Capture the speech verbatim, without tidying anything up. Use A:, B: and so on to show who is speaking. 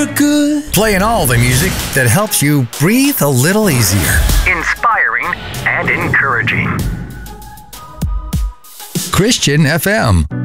A: you're good.
B: Playing all the music that helps you breathe a little easier.
C: Inspiring and encouraging.
B: Christian F M.